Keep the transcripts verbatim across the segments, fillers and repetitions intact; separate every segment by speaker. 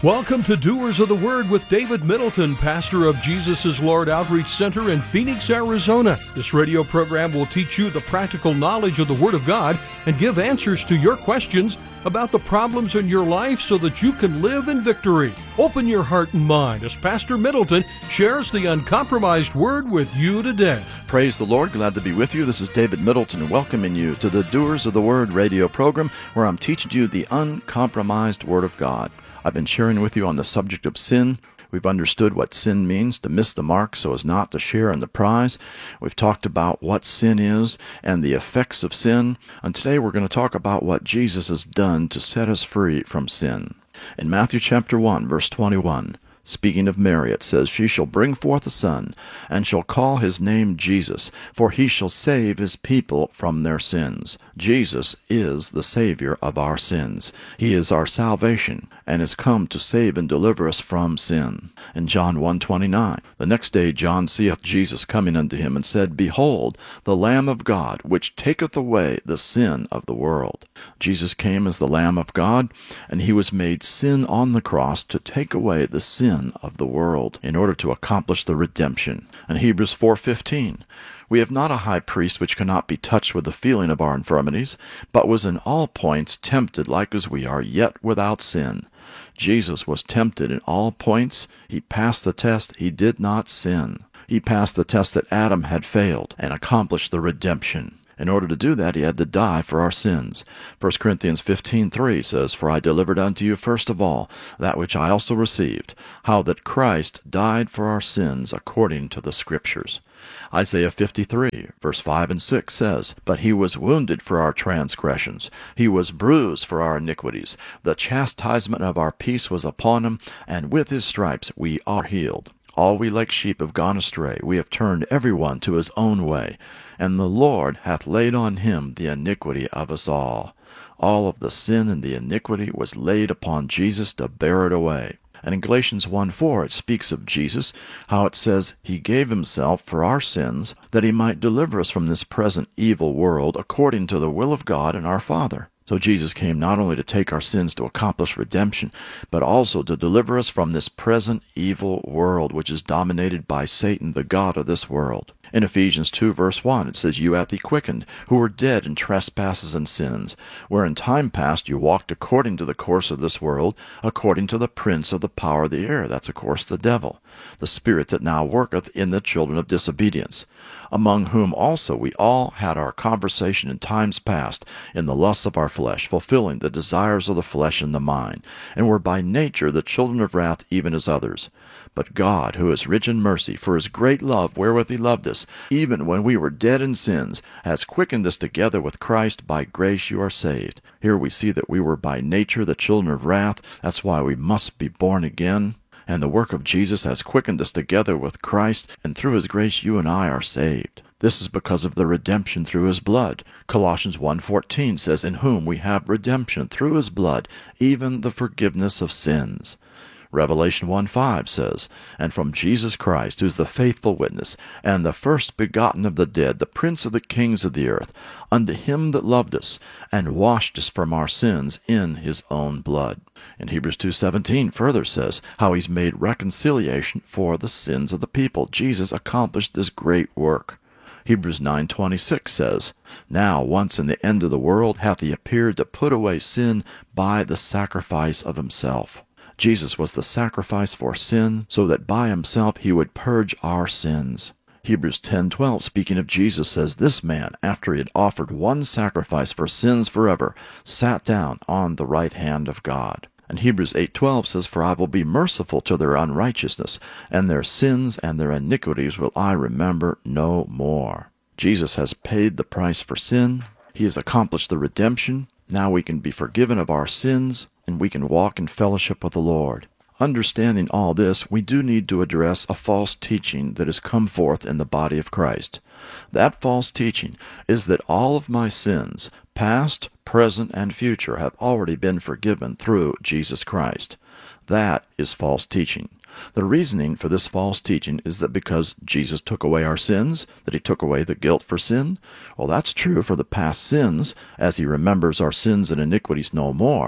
Speaker 1: Welcome to Doers of the Word with David Middleton, pastor of Jesus is Lord Outreach Center in Phoenix, Arizona. This radio program will teach you the practical knowledge of the Word of God and give answers to your questions about the problems in your life so that you can live in victory. Open your heart and mind as Pastor Middleton shares the uncompromised Word with you today.
Speaker 2: Praise the Lord. Glad to be with you. This is David Middleton welcoming you to the Doers of the Word radio program where I'm teaching you the uncompromised Word of God. I've been sharing with you on the subject of sin. We've understood what sin means, to miss the mark so as not to share in the prize. We've talked about what sin is and the effects of sin. And today we're going to talk about what Jesus has done to set us free from sin. In Matthew chapter one, verse twenty-one, speaking of Mary, it says, "She shall bring forth a son, and shall call his name Jesus, for he shall save his people from their sins." Jesus is the Savior of our sins. He is our salvation, and is come to save and deliver us from sin. In John one twenty-nine, "The next day John seeth Jesus coming unto him, and said, Behold, the Lamb of God, which taketh away the sin of the world." Jesus came as the Lamb of God, and he was made sin on the cross to take away the sin of the world in order to accomplish the redemption. In Hebrews four fifteen, "We have not a high priest which cannot be touched with the feeling of our infirmities, but was in all points tempted like as we are, yet without sin." Jesus was tempted in all points. He passed the test. He did not sin. He passed the test that Adam had failed and accomplished the redemption. In order to do that, he had to die for our sins. First Corinthians fifteen three says, "For I delivered unto you first of all that which I also received, how that Christ died for our sins according to the Scriptures." Isaiah fifty-three, verse five and six says, "But he was wounded for our transgressions, he was bruised for our iniquities. The chastisement of our peace was upon him, and with his stripes we are healed. All we like sheep have gone astray, we have turned every one to his own way, and the Lord hath laid on him the iniquity of us all." All of the sin and the iniquity was laid upon Jesus to bear it away. And in Galatians one four, it speaks of Jesus, how it says, "He gave himself for our sins, that he might deliver us from this present evil world, according to the will of God and our Father." So Jesus came not only to take our sins to accomplish redemption, but also to deliver us from this present evil world, which is dominated by Satan, the god of this world. In Ephesians two, verse one, it says, "You hath he quickened, who were dead in trespasses and sins, where in time past you walked according to the course of this world, according to the prince of the power of the air." That's, of course, the devil, the spirit that now worketh in the children of disobedience, "among whom also we all had our conversation in times past, in the lusts of our flesh, fulfilling the desires of the flesh and the mind, and were by nature the children of wrath, even as others. But God, who is rich in mercy, for his great love wherewith he loved us, even when we were dead in sins, has quickened us together with Christ. By grace you are saved." Here we see that we were by nature the children of wrath. That's why we must be born again. And the work of Jesus has quickened us together with Christ, and through his grace you and I are saved. This is because of the redemption through his blood. Colossians one fourteen says, "In whom we have redemption through his blood, even the forgiveness of sins." Revelation one five says, "And from Jesus Christ, who is the faithful witness, and the first begotten of the dead, the prince of the kings of the earth, unto him that loved us, and washed us from our sins in his own blood." And Hebrews two seventeen further says how he's made reconciliation for the sins of the people. Jesus accomplished this great work. Hebrews nine twenty-six says, "Now once in the end of the world hath he appeared to put away sin by the sacrifice of himself." Jesus was the sacrifice for sin, so that by himself he would purge our sins. Hebrews ten twelve, speaking of Jesus, says, "This man, after he had offered one sacrifice for sins forever, sat down on the right hand of God." And Hebrews eight twelve says, "For I will be merciful to their unrighteousness, and their sins and their iniquities will I remember no more." Jesus has paid the price for sin. He has accomplished the redemption. Now we can be forgiven of our sins, and we can walk in fellowship with the Lord. Understanding all this, we do need to address a false teaching that has come forth in the body of Christ. That false teaching is that all of my sins, past, present, and future, have already been forgiven through Jesus Christ. That is false teaching. The reasoning for this false teaching is that because Jesus took away our sins, that he took away the guilt for sin. Well, that's true for the past sins, as he remembers our sins and iniquities no more.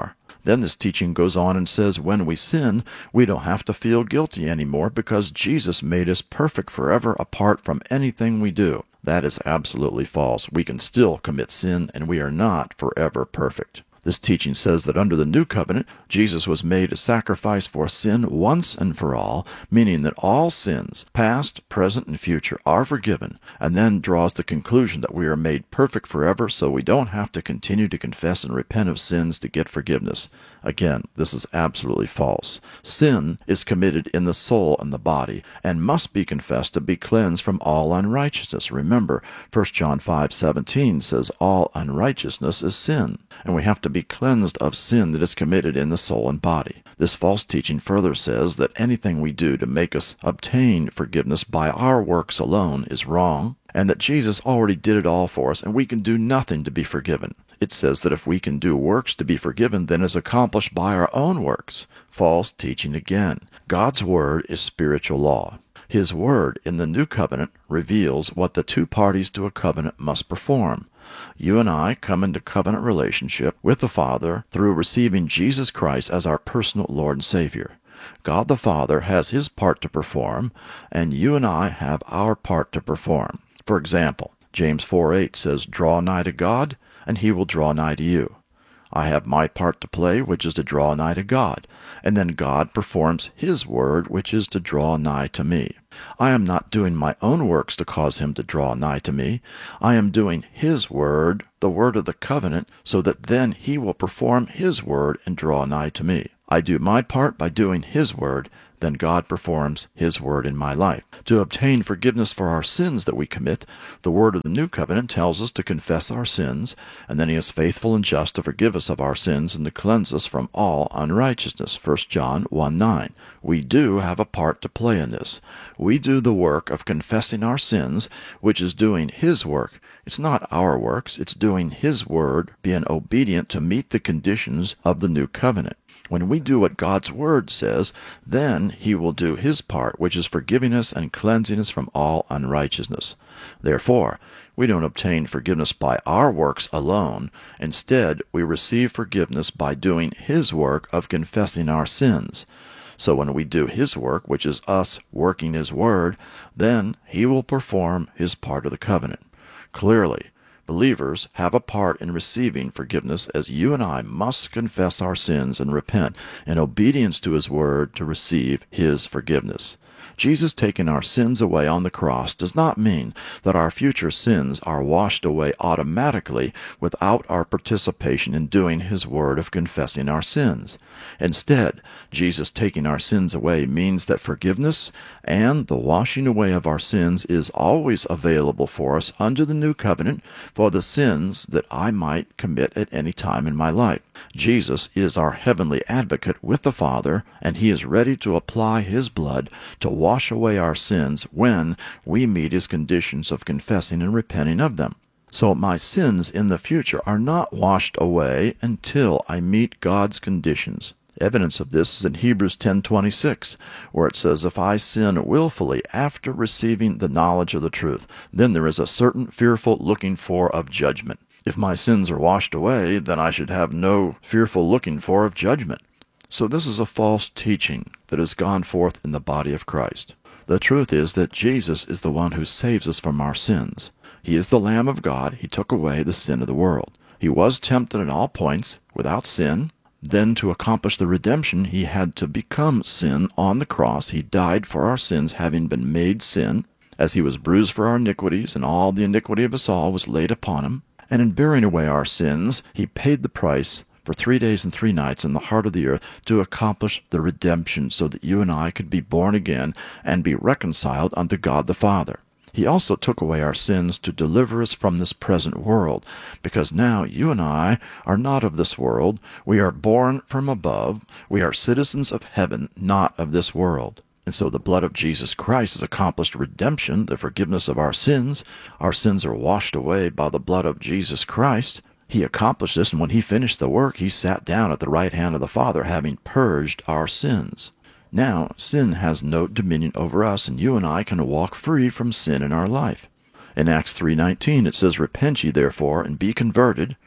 Speaker 2: Then this teaching goes on and says when we sin, we don't have to feel guilty anymore because Jesus made us perfect forever apart from anything we do. That is absolutely false. We can still commit sin, and we are not forever perfect. This teaching says that under the new covenant, Jesus was made a sacrifice for sin once and for all, meaning that all sins, past, present, and future, are forgiven, and then draws the conclusion that we are made perfect forever so we don't have to continue to confess and repent of sins to get forgiveness. Again, this is absolutely false. Sin is committed in the soul and the body, and must be confessed to be cleansed from all unrighteousness. Remember, First John five seventeen says all unrighteousness is sin, and we have to be cleansed of sin that is committed in the soul and body. This false teaching further says that anything we do to make us obtain forgiveness by our works alone is wrong, and that Jesus already did it all for us, and we can do nothing to be forgiven. It says that if we can do works to be forgiven, then is accomplished by our own works. False teaching again. God's Word is spiritual law. His Word in the New Covenant reveals what the two parties to a covenant must perform. You and I come into covenant relationship with the Father through receiving Jesus Christ as our personal Lord and Savior. God the Father has His part to perform, and you and I have our part to perform. For example, James four eight says, "Draw nigh to God, and He will draw nigh to you." I have my part to play, which is to draw nigh to God, and then God performs His word, which is to draw nigh to me. I am not doing my own works to cause Him to draw nigh to me. I am doing His word, the word of the covenant, so that then He will perform His word and draw nigh to me. I do my part by doing His word, then God performs His word in my life. To obtain forgiveness for our sins that we commit, the word of the new covenant tells us to confess our sins, and then He is faithful and just to forgive us of our sins and to cleanse us from all unrighteousness. First John one nine. We do have a part to play in this. We do the work of confessing our sins, which is doing His work. It's not our works, it's doing His word, being obedient to meet the conditions of the new covenant. When we do what God's Word says, then He will do His part, which is forgiving us and cleansing us from all unrighteousness. Therefore, we don't obtain forgiveness by our works alone. Instead, we receive forgiveness by doing His work of confessing our sins. So when we do His work, which is us working His Word, then He will perform His part of the covenant. Clearly, believers have a part in receiving forgiveness, as you and I must confess our sins and repent in obedience to His word to receive His forgiveness. Jesus taking our sins away on the cross does not mean that our future sins are washed away automatically without our participation in doing His word of confessing our sins. Instead, Jesus taking our sins away means that forgiveness and the washing away of our sins is always available for us under the new covenant for the sins that I might commit at any time in my life. Jesus is our heavenly advocate with the Father, and He is ready to apply His blood to wash away our sins when we meet His conditions of confessing and repenting of them. So my sins in the future are not washed away until I meet God's conditions. Evidence of this is in Hebrews ten twenty-six, where it says, "If I sin willfully after receiving the knowledge of the truth, then there is a certain fearful looking for of judgment." If my sins are washed away, then I should have no fearful looking for of judgment. So this is a false teaching that has gone forth in the body of Christ. The truth is that Jesus is the one who saves us from our sins. He is the Lamb of God. He took away the sin of the world. He was tempted in all points, without sin. Then to accomplish the redemption, He had to become sin on the cross. He died for our sins, having been made sin. As He was bruised for our iniquities, and all the iniquity of us all was laid upon Him. And in bearing away our sins, He paid the price for three days and three nights in the heart of the earth to accomplish the redemption so that you and I could be born again and be reconciled unto God the Father. He also took away our sins to deliver us from this present world, because now you and I are not of this world. We are born from above. We are citizens of heaven, not of this world. And so the blood of Jesus Christ has accomplished redemption, the forgiveness of our sins. Our sins are washed away by the blood of Jesus Christ. He accomplished this, and when He finished the work, He sat down at the right hand of the Father, having purged our sins. Now, sin has no dominion over us, and you and I can walk free from sin in our life. In Acts three nineteen it says, "Repent ye therefore, and be converted,"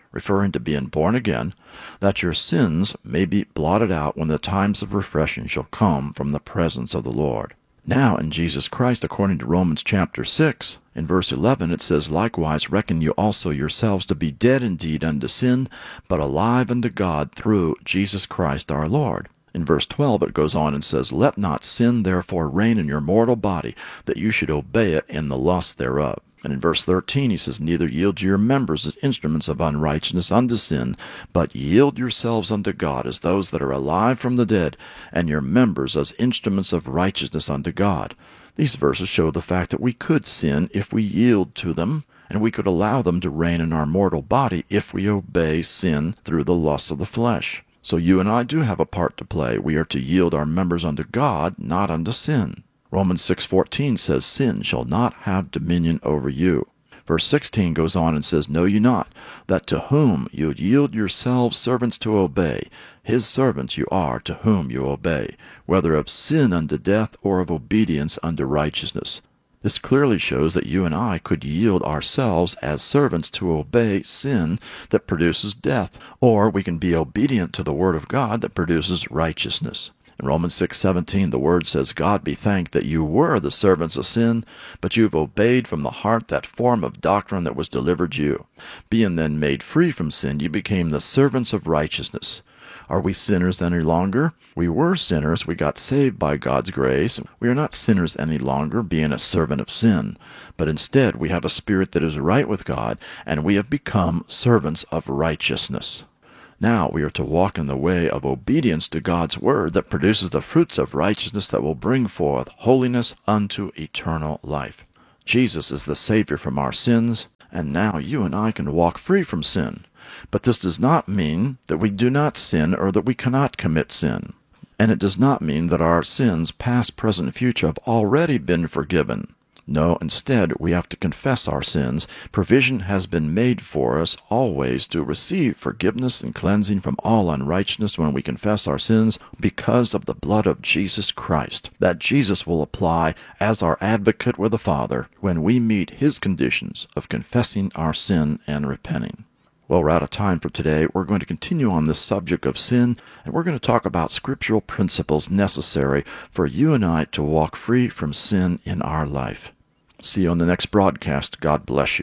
Speaker 2: referring to being born again, that your sins may be blotted out when the times of refreshing shall come from the presence of the Lord. Now in Jesus Christ, according to Romans chapter six, in verse eleven, it says, Likewise reckon you also yourselves to be dead indeed unto sin, but alive unto God through Jesus Christ our Lord. In verse twelve, it goes on and says, Let not sin therefore reign in your mortal body, that you should obey it in the lust thereof. And in verse thirteen, he says, Neither yield your members as instruments of unrighteousness unto sin, but yield yourselves unto God as those that are alive from the dead, and your members as instruments of righteousness unto God. These verses show the fact that we could sin if we yield to them, and we could allow them to reign in our mortal body if we obey sin through the lusts of the flesh. So you and I do have a part to play. We are to yield our members unto God, not unto sin. Romans six fourteen says, Sin shall not have dominion over you. Verse sixteen goes on and says, Know ye not, that to whom you yield yourselves servants to obey, his servants you are to whom you obey, whether of sin unto death or of obedience unto righteousness. This clearly shows that you and I could yield ourselves as servants to obey sin that produces death, or we can be obedient to the Word of God that produces righteousness. In Romans six seventeen, the Word says, God be thanked that you were the servants of sin, but you have obeyed from the heart that form of doctrine that was delivered you. Being then made free from sin, you became the servants of righteousness. Are we sinners any longer? We were sinners. We got saved by God's grace. We are not sinners any longer, being a servant of sin. But instead, we have a spirit that is right with God, and we have become servants of righteousness. Now we are to walk in the way of obedience to God's word that produces the fruits of righteousness that will bring forth holiness unto eternal life. Jesus is the Savior from our sins, and now you and I can walk free from sin. But this does not mean that we do not sin or that we cannot commit sin. And it does not mean that our sins, past, present, and future, have already been forgiven. No, instead, we have to confess our sins. Provision has been made for us always to receive forgiveness and cleansing from all unrighteousness when we confess our sins because of the blood of Jesus Christ, that Jesus will apply as our advocate with the Father when we meet his conditions of confessing our sin and repenting. Well, we're out of time for today. We're going to continue on this subject of sin, and we're going to talk about scriptural principles necessary for you and I to walk free from sin in our life. See you on the next broadcast. God bless you.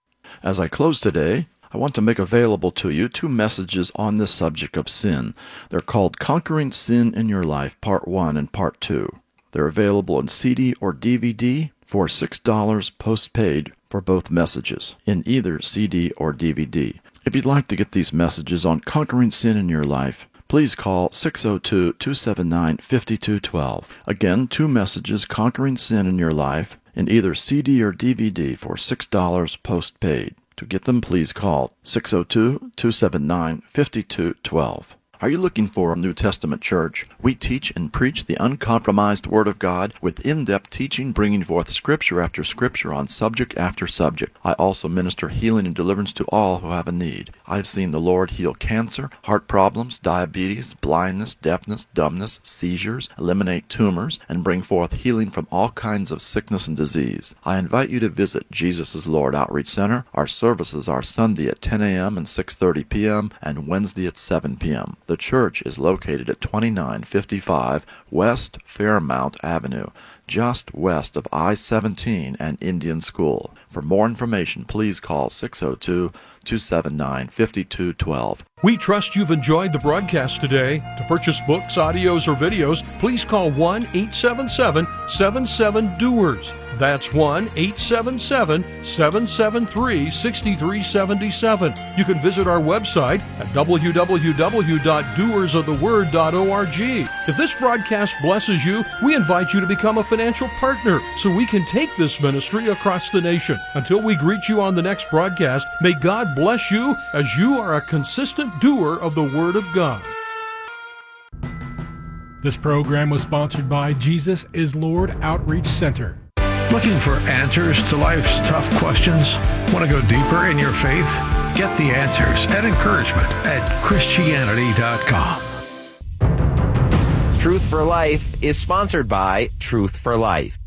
Speaker 2: As I close today, I want to make available to you two messages on this subject of sin. They're called Conquering Sin in Your Life, Part one and Part two. They're available in C D or D V D for six dollars postpaid for both messages, in either C D or D V D. If you'd like to get these messages on conquering sin in your life, please call six oh two, two seven nine, five two one two. Again, two messages, Conquering Sin in Your Life, in either C D or D V D for six dollars postpaid. To get them, please call six oh two, two seven nine, five two one two. Are you looking for a New Testament church? We teach and preach the uncompromised Word of God with in-depth teaching, bringing forth scripture after scripture on subject after subject. I also minister healing and deliverance to all who have a need. I've seen the Lord heal cancer, heart problems, diabetes, blindness, deafness, dumbness, seizures, eliminate tumors, and bring forth healing from all kinds of sickness and disease. I invite you to visit Jesus is Lord Outreach Center. Our services are Sunday at ten a.m. and six thirty p.m. and Wednesday at seven p.m. The church is located at twenty-nine fifty-five West Fairmount Avenue, just west of I seventeen and Indian School. For more information, please call six oh two, two seven nine, five two one two.
Speaker 1: We trust you've enjoyed the broadcast today. To purchase books, audios, or videos, please call one eight seven seven, seven seven, doers. That's one eight seven seven, seven seven three, six three seven seven. You can visit our website at w w w dot doers of the word dot org. If this broadcast blesses you, we invite you to become a financial partner so we can take this ministry across the nation. Until we greet you on the next broadcast, may God bless you as you are a consistent doer of the Word of God.
Speaker 3: This program was sponsored by Jesus is Lord Outreach Center.
Speaker 4: Looking for answers to life's tough questions? Want to go deeper in your faith? Get the answers and encouragement at Christianity dot com.
Speaker 5: Truth for Life is sponsored by Truth for Life.